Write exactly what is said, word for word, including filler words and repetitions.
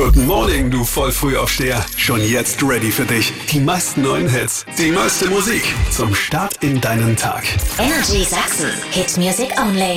Guten Morning, du Vollfrühaufsteher. Schon jetzt ready für dich. Die meisten neuen Hits, die meiste Musik zum Start in deinen Tag. Energy Sachsen. Hit Music Only.